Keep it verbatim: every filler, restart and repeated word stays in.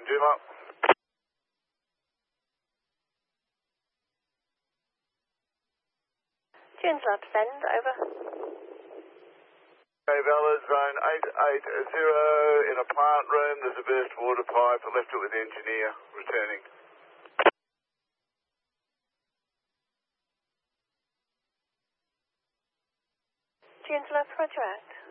Joondalup. Joondalup, send, over. Okay, Valor, zone eight eight zero in a plant room. There's a burst water pipe. I left it with the engineer. Returning. Joondalup, roger out.